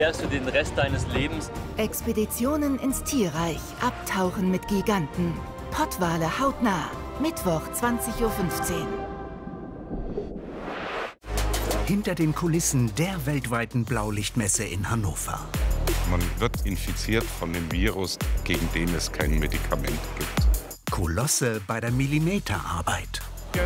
Wärst du den Rest deines Lebens? Expeditionen ins Tierreich, Abtauchen mit Giganten. Pottwale hautnah, Mittwoch 20:15 Uhr. Hinter den Kulissen der weltweiten Blaulichtmesse in Hannover. Man wird infiziert von dem Virus, gegen den es kein Medikament gibt. Kolosse bei der Millimeterarbeit.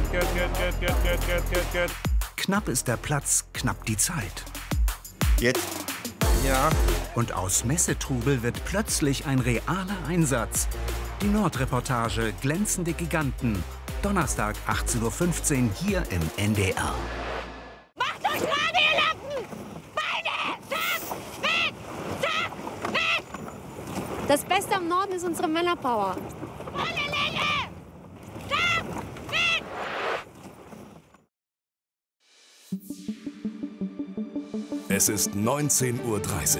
Knapp ist der Platz, knapp die Zeit. Jetzt. Ja. Und aus Messetrubel wird plötzlich ein realer Einsatz. Die Nordreportage Glänzende Giganten. Donnerstag 18:15 Uhr hier im NDR. Macht euch gerade, ihr Lappen! Beine! Zack! Weg! Zack! Weg! Das Beste am Norden ist unsere Männerpower. Volle Länge! Zack! Weg! Es ist 19:30 Uhr.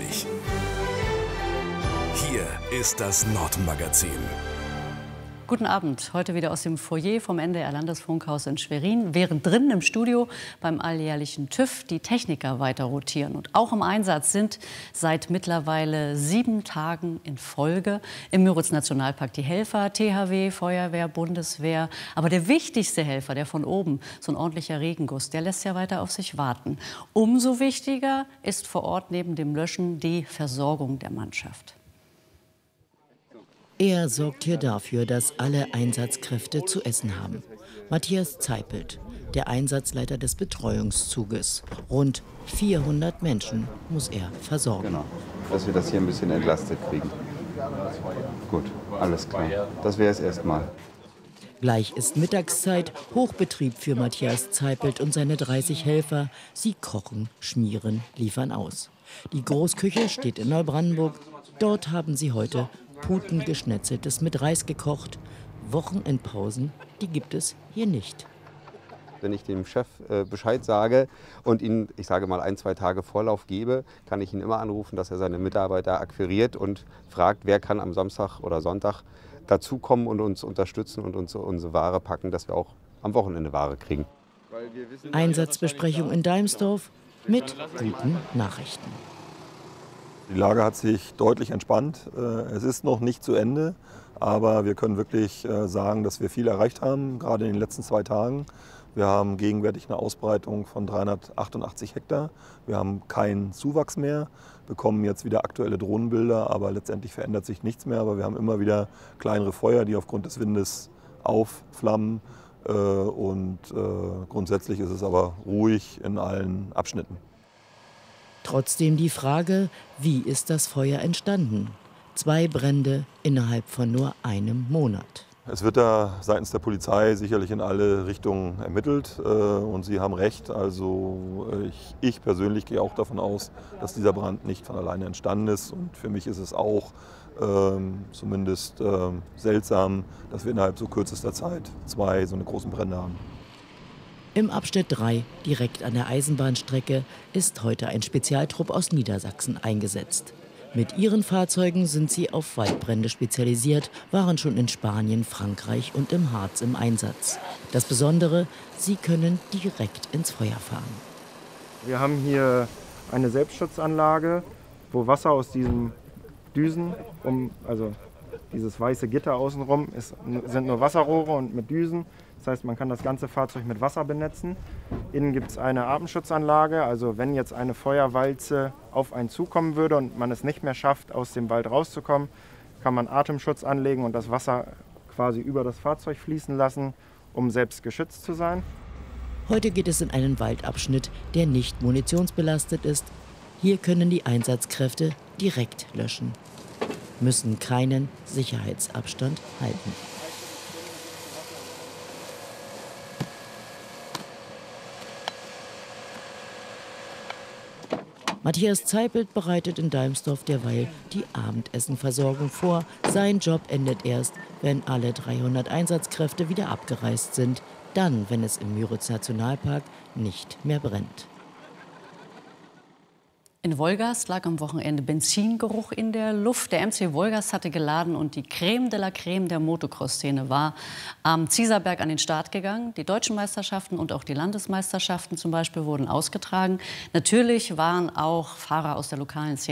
Hier ist das Nordmagazin. Guten Abend, heute wieder aus dem Foyer vom NDR Landesfunkhaus in Schwerin, während drinnen im Studio beim alljährlichen TÜV die Techniker weiter rotieren. Und auch im Einsatz sind seit mittlerweile 7 Tagen in Folge im Müritz-Nationalpark die Helfer, THW, Feuerwehr, Bundeswehr. Aber der wichtigste Helfer, der von oben, so ein ordentlicher Regenguss, der lässt ja weiter auf sich warten. Umso wichtiger ist vor Ort neben dem Löschen die Versorgung der Mannschaft. Er sorgt hier dafür, dass alle Einsatzkräfte zu essen haben. Matthias Zeipelt, der Einsatzleiter des Betreuungszuges. Rund 400 Menschen muss er versorgen. Genau, dass wir das hier ein bisschen entlastet kriegen. Gut, alles klar. Das wäre es erstmal. Gleich ist Mittagszeit, Hochbetrieb für Matthias Zeipelt und seine 30 Helfer. Sie kochen, schmieren, liefern aus. Die Großküche steht in Neubrandenburg. Dort haben sie heute Putengeschnetzeltes mit Reis gekocht. Wochenendpausen, die gibt es hier nicht. Wenn ich dem Chef Bescheid sage und ihm, ich sage mal, 1, 2 Tage Vorlauf gebe, kann ich ihn immer anrufen, dass er seine Mitarbeiter akquiriert und fragt, wer kann am Samstag oder Sonntag dazukommen und uns unterstützen und uns unsere Ware packen, dass wir auch am Wochenende Ware kriegen. Einsatzbesprechung in Deimsdorf mit guten Nachrichten. Die Lage hat sich deutlich entspannt. Es ist noch nicht zu Ende, aber wir können wirklich sagen, dass wir viel erreicht haben, gerade in den letzten 2 Tagen. Wir haben gegenwärtig eine Ausbreitung von 388 Hektar. Wir haben keinen Zuwachs mehr, bekommen jetzt wieder aktuelle Drohnenbilder, aber letztendlich verändert sich nichts mehr. Aber wir haben immer wieder kleinere Feuer, die aufgrund des Windes aufflammen. Grundsätzlich ist es aber ruhig in allen Abschnitten. Trotzdem die Frage, wie ist das Feuer entstanden? 2 Brände innerhalb von nur einem Monat. Es wird da seitens der Polizei sicherlich in alle Richtungen ermittelt. Und Sie haben recht, also ich persönlich gehe auch davon aus, dass dieser Brand nicht von alleine entstanden ist. Und für mich ist es auch zumindest seltsam, dass wir innerhalb so kürzester Zeit 2 so eine großen Brände haben. Im Abschnitt 3, direkt an der Eisenbahnstrecke, ist heute ein Spezialtrupp aus Niedersachsen eingesetzt. Mit ihren Fahrzeugen sind sie auf Waldbrände spezialisiert, waren schon in Spanien, Frankreich und im Harz im Einsatz. Das Besondere, sie können direkt ins Feuer fahren. Wir haben hier eine Selbstschutzanlage, wo Wasser aus diesen Düsen, also dieses weiße Gitter außenrum, sind nur Wasserrohre und mit Düsen. Das heißt, man kann das ganze Fahrzeug mit Wasser benetzen. Innen gibt es eine Atemschutzanlage, also wenn jetzt eine Feuerwalze auf einen zukommen würde und man es nicht mehr schafft, aus dem Wald rauszukommen, kann man Atemschutz anlegen und das Wasser quasi über das Fahrzeug fließen lassen, um selbst geschützt zu sein. Heute geht es in einen Waldabschnitt, der nicht munitionsbelastet ist. Hier können die Einsatzkräfte direkt löschen, müssen keinen Sicherheitsabstand halten. Matthias Zeipelt bereitet in Deimsdorf derweil die Abendessenversorgung vor. Sein Job endet erst, wenn alle 300 Einsatzkräfte wieder abgereist sind. Dann, wenn es im Müritz-Nationalpark nicht mehr brennt. In Wolgast lag am Wochenende Benzingeruch in der Luft. Der MC Wolgast hatte geladen und die Creme de la Creme der Motocross-Szene war am Zieserberg an den Start gegangen. Die deutschen Meisterschaften und auch die Landesmeisterschaften zum Beispiel wurden ausgetragen. Natürlich waren auch Fahrer aus der lokalen Szene